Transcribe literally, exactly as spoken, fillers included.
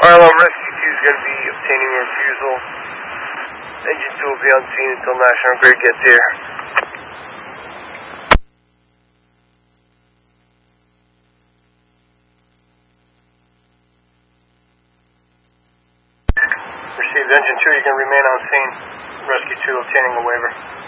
Arlo, Rescue two is going to be obtaining a refusal. Engine two will be on scene until National Grid gets here. Received. Engine two, you can remain on scene. Rescue two obtaining a waiver.